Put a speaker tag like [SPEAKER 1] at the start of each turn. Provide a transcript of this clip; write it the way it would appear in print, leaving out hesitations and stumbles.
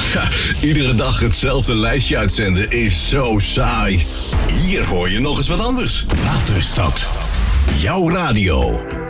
[SPEAKER 1] Iedere dag hetzelfde lijstje uitzenden is zo saai. Hier hoor je nog eens wat anders. Waterstad. Jouw radio.